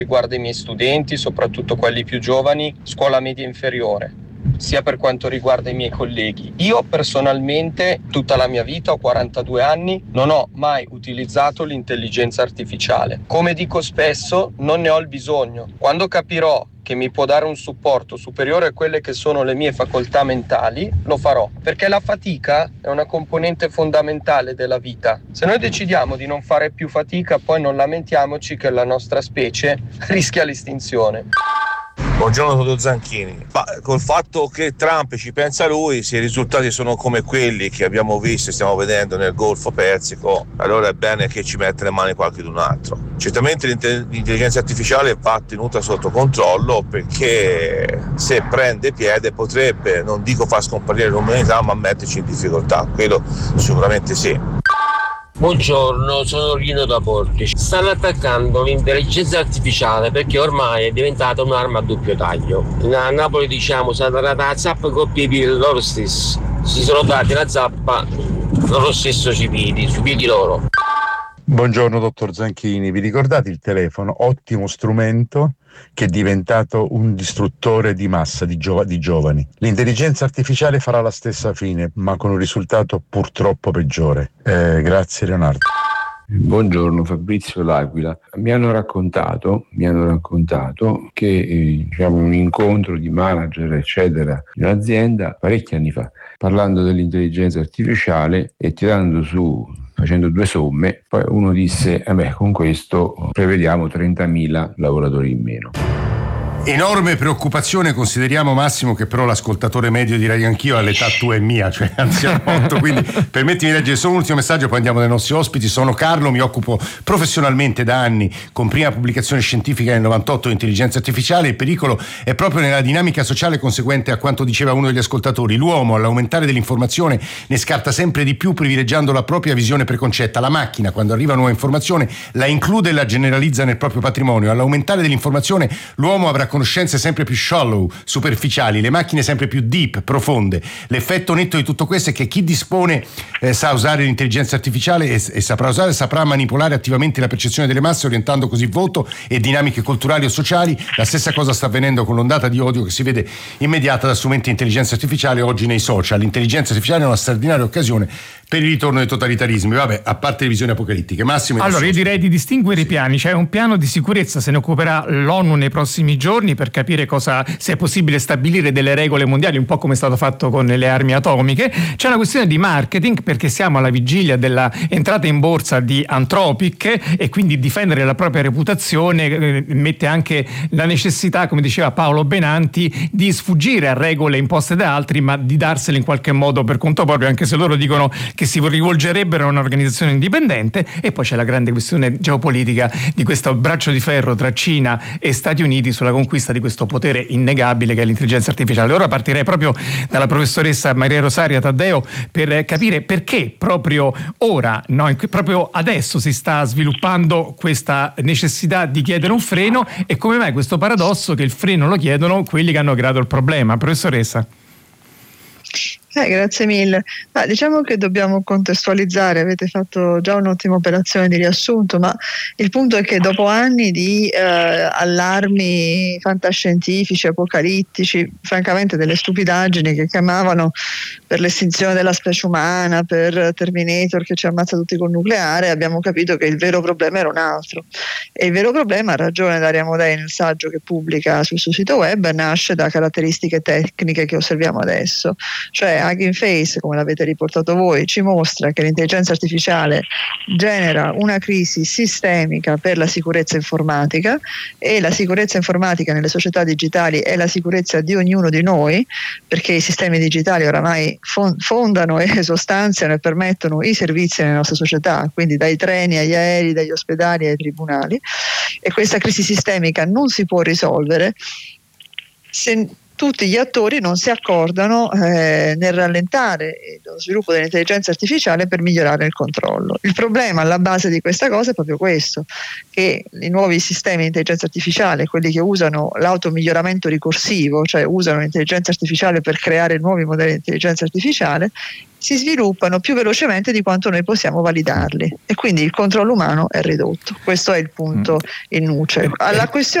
riguarda i miei studenti, soprattutto quelli più giovani, scuola media inferiore, sia per quanto riguarda i miei colleghi. Io personalmente, tutta la mia vita, ho 42 anni, non ho mai utilizzato l'intelligenza artificiale. Come dico spesso, non ne ho il bisogno. Quando capirò che mi può dare un supporto superiore a quelle che sono le mie facoltà mentali, lo farò, perché la fatica è una componente fondamentale della vita. Se noi decidiamo di non fare più fatica, poi non lamentiamoci che la nostra specie rischia l'estinzione. Buongiorno dottor Zanchini. Ma col fatto che Trump ci pensa lui, se i risultati sono come quelli che abbiamo visto e stiamo vedendo nel Golfo Persico, allora è bene che ci metta le mani qualcun altro. Certamente l'intelligenza artificiale va tenuta sotto controllo, perché se prende piede potrebbe, non dico far scomparire l'umanità, ma metterci in difficoltà. Quello sicuramente sì. Buongiorno, sono Rino da Porti. Stanno attaccando l'intelligenza artificiale perché ormai è diventata un'arma a doppio taglio. A Napoli diciamo si è data la zappa con i piedi loro stessi. Si sono dati la zappa loro stesso sui piedi loro. Buongiorno dottor Zanchini, vi ricordate il telefono? Ottimo strumento che è diventato un distruttore di massa di giovani. L'intelligenza artificiale farà la stessa fine, ma con un risultato purtroppo peggiore. Grazie Leonardo. Buongiorno, Fabrizio L'Aquila. Mi hanno raccontato che un incontro di manager eccetera in un'azienda parecchi anni fa, parlando dell'intelligenza artificiale e facendo due somme, poi uno disse con questo prevediamo 30.000 lavoratori in meno. Enorme preoccupazione, consideriamo Massimo che però l'ascoltatore medio direi anch'io all'età tua e mia, cioè anzianotto, quindi permettimi di leggere solo un ultimo messaggio, poi andiamo dai nostri ospiti. Sono Carlo, mi occupo professionalmente da anni, con prima pubblicazione scientifica nel 98 di intelligenza artificiale. Il pericolo è proprio nella dinamica sociale conseguente a quanto diceva uno degli ascoltatori. L'uomo all'aumentare dell'informazione ne scarta sempre di più, privilegiando la propria visione preconcetta. La macchina, quando arriva nuova informazione, la include e la generalizza nel proprio patrimonio. All'aumentare dell'informazione l'uomo avrà conoscenze sempre più shallow, superficiali, le macchine sempre più deep, profonde. L'effetto netto di tutto questo è che chi dispone sa usare l'intelligenza artificiale e saprà manipolare attivamente la percezione delle masse, orientando così voto e dinamiche culturali o sociali. La stessa cosa sta avvenendo con l'ondata di odio che si vede immediata da strumenti di intelligenza artificiale oggi nei social. L'intelligenza artificiale è una straordinaria occasione per il ritorno dei totalitarismi, a parte le visioni apocalittiche. Massimo. Allora, io direi di distinguere i piani. C'è un piano di sicurezza, se ne occuperà l'ONU nei prossimi giorni per capire se è possibile stabilire delle regole mondiali, un po' come è stato fatto con le armi atomiche. C'è una questione di marketing, perché siamo alla vigilia della entrata in borsa di Anthropic e quindi difendere la propria reputazione mette anche la necessità, come diceva Paolo Benanti, di sfuggire a regole imposte da altri, ma di darsele in qualche modo per conto proprio, anche se loro dicono che si rivolgerebbero a un'organizzazione indipendente. E poi c'è la grande questione geopolitica di questo braccio di ferro tra Cina e Stati Uniti sulla conquista di questo potere innegabile che è l'intelligenza artificiale. Ora partirei proprio dalla professoressa Maria Rosaria Taddeo per capire perché proprio ora, proprio adesso si sta sviluppando questa necessità di chiedere un freno e come mai questo paradosso che il freno lo chiedono quelli che hanno creato il problema. Professoressa. Grazie mille. Diciamo che dobbiamo contestualizzare, avete fatto già un'ottima operazione di riassunto, ma il punto è che dopo anni di allarmi fantascientifici, apocalittici, francamente delle stupidaggini che chiamavano per l'estinzione della specie umana, per Terminator che ci ammazza tutti col nucleare, abbiamo capito che il vero problema era un altro. E il vero problema, ha ragione Daria Modei nel saggio che pubblica sul suo sito web, nasce da caratteristiche tecniche che osserviamo adesso. Cioè Hugging Face, come l'avete riportato voi, ci mostra che l'intelligenza artificiale genera una crisi sistemica per la sicurezza informatica, e la sicurezza informatica nelle società digitali è la sicurezza di ognuno di noi, perché i sistemi digitali oramai fondano e sostanziano e permettono i servizi nelle nostre società, quindi dai treni agli aerei, dagli ospedali ai tribunali, e questa crisi sistemica non si può risolvere tutti gli attori non si accordano nel rallentare lo sviluppo dell'intelligenza artificiale per migliorare il controllo. Il problema alla base di questa cosa è proprio questo, che i nuovi sistemi di intelligenza artificiale, quelli che usano l'automiglioramento ricorsivo, cioè usano l'intelligenza artificiale per creare nuovi modelli di intelligenza artificiale, si sviluppano più velocemente di quanto noi possiamo validarli, e quindi il controllo umano è ridotto. Questo è il punto in nuce. Alla questione